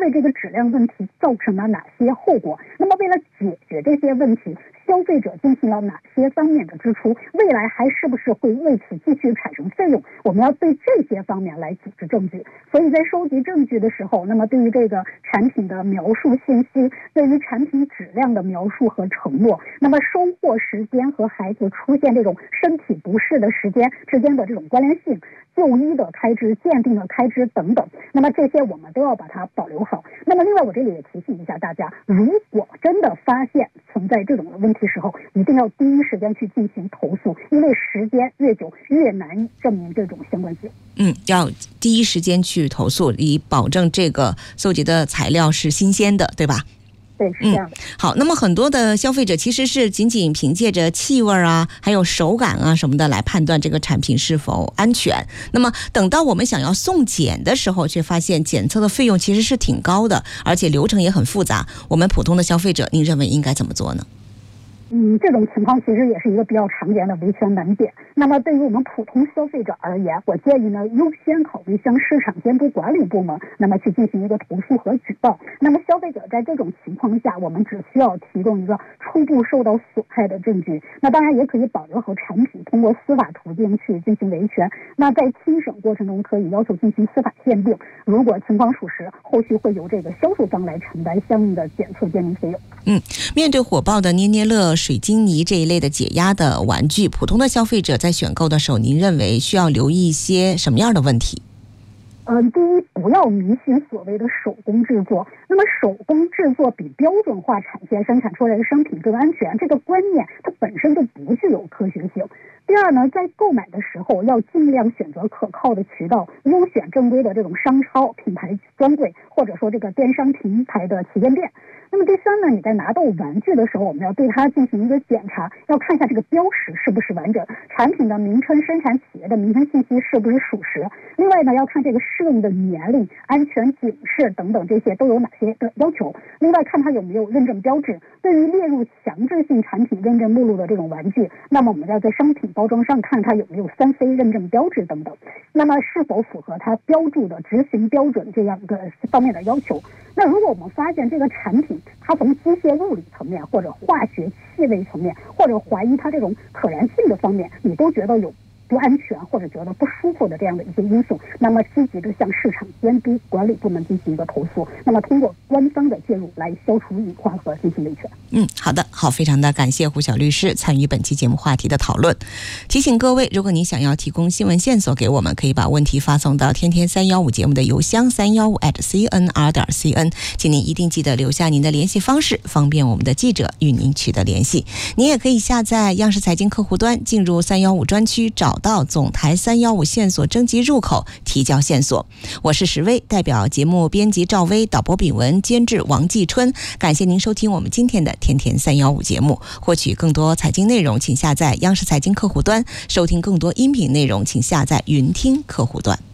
为这个质量问题造成了哪些后果，那么为了解决这些问题，消费者进行了哪些方面的支出，未来还是不是会为此继续产生费用，我们要对这些方面来组织证据。所以在收集证据的时候，那么对于这个产品的描述信息，对于产品质量的描述和承诺，那么收货时间和孩子出现这种身体不适的时间之间的这种关联性，就医的开支、鉴定的开支等等，那么这些我们都要把它保留好。那么另外我这里也提醒一下大家，如果真的发现存在这种问题时候，一定要第一时间去进行投诉，因为时间越久越难证明这种相关性。 要第一时间去投诉，以保证这个搜集的材料是新鲜的，对吧？ 对，是这样的。 好，那么很多的消费者其实是仅仅凭借着气味啊，还有手感啊什么的来判断这个产品是否安全。那么等到我们想要送检的时候，却发现检测的费用其实是挺高的，而且流程也很复杂。我们普通的消费者，您认为应该怎么做呢？ 这种情况其实也是一个比较常见的维权难点。那么对于我们普通消费者而言，我建议呢优先考虑向市场监督管理部门那么去进行一个投诉和举报。那么消费者在这种情况下，我们只需要提供一个初步受到损害的证据，那当然也可以保留好产品，通过司法途径去进行维权。那在清审过程中可以要求进行司法鉴定，如果情况属实，后续会由这个销售方来承担相应的检测鉴定费用。 面对火爆的捏捏乐、水晶泥这一类的解压的玩具，普通的消费者在选购的时候，您认为需要留意一些什么样的问题？ 第一，不要迷信所谓的手工制作。那么手工制作比标准化产线生产出来的商品更安全，这个观念它本身就不具有科学性。第二呢，在购买的时候要尽量选择可靠的渠道，优选正规的这种商超、品牌专柜，或者说这个电商平台的旗舰店。那么第三呢，你在拿到玩具的时候，我们要对它进行一个检查，要看一下这个标识是不是完整，产品的名称、生产企业的名称信息是不是属实。另外呢，要看这个适用的年龄、安全警示等等，这些都有哪些的要求。另外看它有没有认证标志。对于列入强制性产品认证目录的这种玩具，那么我们要在商品包装上看它有没有3C 认证标志等等，那么是否符合它标注的执行标准这样一个方面的要求。那如果我们发现这个产品它从机械物理层面或者化学气味层面，或者怀疑它这种可燃性的方面，你都觉得有不安全或者觉得不舒服的这样的一些因素，那么积极的向市场监督管理部门进行一个投诉，那么通过官方的介入来消除隐患和进行维权。 好的，非常的感谢胡晓律师参与本期节目话题的讨论。提醒各位，如果您想要提供新闻线索给我们，可以把问题发送到天天315节目的邮箱315@cnr.cn， 请您一定记得留下您的联系方式，方便我们的记者与您取得联系。您也可以下载央视财经客户端，进入315专区，找到总台315线索征集入口，提交线索。我是石薇，代表节目编辑赵薇、导播炳文、监制王继春，感谢您收听我们今天的天天315节目。获取更多财经内容，请下载央视财经客户端；收听更多音频内容，请下载云听客户端。